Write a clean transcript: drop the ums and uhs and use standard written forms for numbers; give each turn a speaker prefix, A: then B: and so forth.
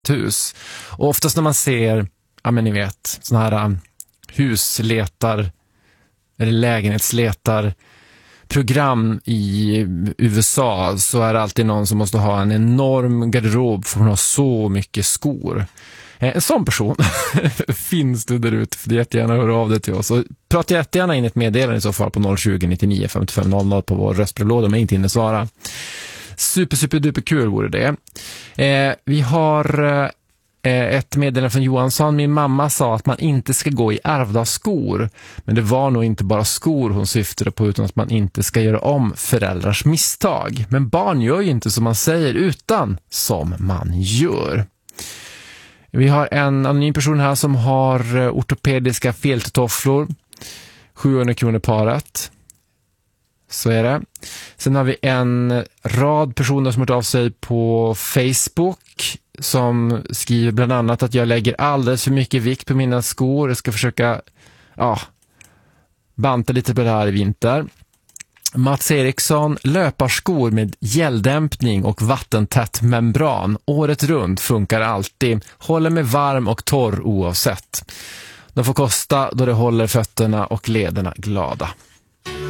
A: hus. Och oftast när man ser, ja men ni vet, såna här husletar eller lägenhetsletar program i USA, så är det alltid någon som måste ha en enorm garderob för att ha så mycket skor. En sån person finns det där ute, för det jättegärna höra av det till oss. Och prata jättegärna in ett meddelande i så fall på 020 99 55 00 på vår röstbrevlåda om jag inte hinner svara. Super duper kul vore det. Vi har ett meddelande från Johansson. Min mamma sa att man inte ska gå i ärvda skor. Men det var nog inte bara skor hon syftade på, utan att man inte ska göra om föräldrars misstag. Men barn gör ju inte som man säger, utan som man gör. Vi har en anonym person här som har ortopediska feltofflor. 700 kronor paret. Så är det. Sen har vi en rad personer som har hört av sig på Facebook som skriver bland annat att jag lägger alldeles för mycket vikt på mina skor. Jag ska försöka banta lite på det här i vinter. Mats Eriksson, löparskor med gälldämpning och vattentätt membran. Året runt funkar alltid. Håller mig varm och torr oavsett. De får kosta då det håller fötterna och lederna glada.